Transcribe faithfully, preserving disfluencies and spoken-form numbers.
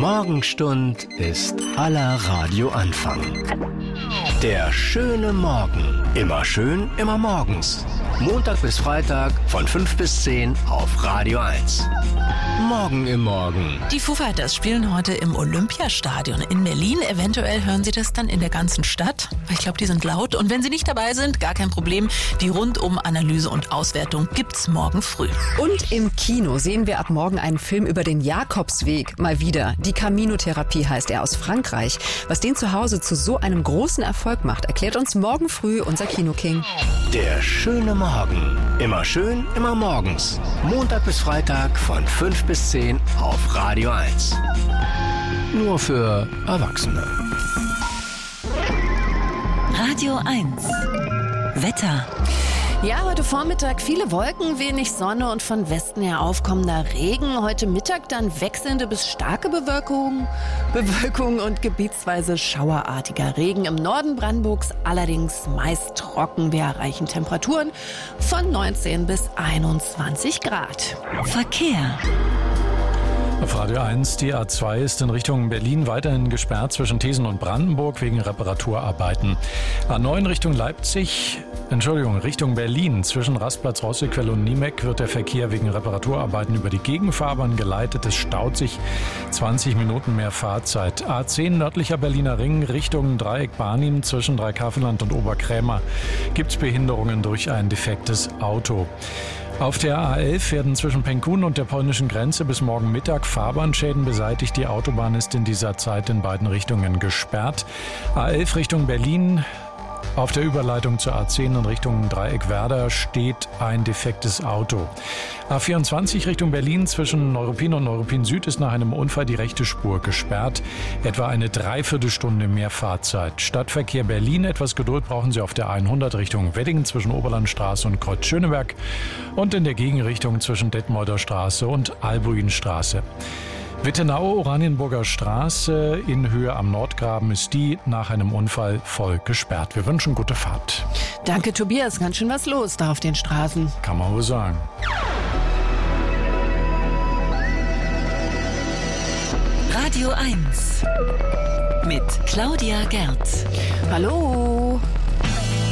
Morgenstund ist aller Radioanfang. Der schöne Morgen. Immer schön, immer morgens. Montag bis Freitag von fünf bis zehn auf Radio eins. Morgen im Morgen. Die Foo Fighters spielen heute im Olympiastadion in Berlin. Eventuell hören Sie das dann in der ganzen Stadt. Ich glaube, die sind laut. Und wenn Sie nicht dabei sind, gar kein Problem. Die Rundum-Analyse und Auswertung gibt's morgen früh. Und im Kino sehen wir ab morgen einen Film über den Jakobsweg. Mal wieder. Die Camino-Therapie heißt er, aus Frankreich. Was den zu Hause zu so einem großen Erfolg macht, erklärt uns morgen früh unser Kinoking. Der schöne Morgen. Immer schön, immer morgens. Montag bis Freitag von fünf bis zehn auf Radio eins. Nur für Erwachsene. Radio eins. Wetter. Ja, heute Vormittag viele Wolken, wenig Sonne und von Westen her aufkommender Regen. Heute Mittag dann wechselnde bis starke Bewölkung, Bewölkung und gebietsweise schauerartiger Regen. Im Norden Brandenburgs allerdings meist trocken. Wir erreichen Temperaturen von neunzehn bis einundzwanzig Grad. Verkehr. Auf Radio eins, die A zwei ist in Richtung Berlin weiterhin gesperrt zwischen Thesen und Brandenburg wegen Reparaturarbeiten. A neun Richtung Leipzig, Entschuldigung, Richtung Berlin zwischen Rastplatz Rossequelle und Niemeck wird der Verkehr wegen Reparaturarbeiten über die Gegenfahrbahn geleitet. Es staut sich zwanzig Minuten mehr Fahrzeit. A zehn nördlicher Berliner Ring Richtung Dreieck Barnim zwischen Dreikasseland und Oberkrämer gibt es Behinderungen durch ein defektes Auto. Auf der A elf werden zwischen Penkun und der polnischen Grenze bis morgen Mittag Fahrbahnschäden beseitigt. Die Autobahn ist in dieser Zeit in beiden Richtungen gesperrt. A elf Richtung Berlin. Auf der Überleitung zur A zehn in Richtung Dreieck-Werder steht ein defektes Auto. A vierundzwanzig Richtung Berlin zwischen Neuruppin und Neuruppin Süd ist nach einem Unfall die rechte Spur gesperrt. Etwa eine Dreiviertelstunde mehr Fahrzeit. Stadtverkehr Berlin, etwas Geduld brauchen Sie auf der hundert Richtung Wedding zwischen Oberlandstraße und Kreuz Schöneberg und in der Gegenrichtung zwischen Detmolder Straße und Albuinstraße. Wittenau, Oranienburger Straße in Höhe am Nordgraben ist die nach einem Unfall voll gesperrt. Wir wünschen gute Fahrt. Danke, Tobias. Ganz schön was los da auf den Straßen. Kann man wohl sagen. Radio eins mit Claudia Gerz. Hallo.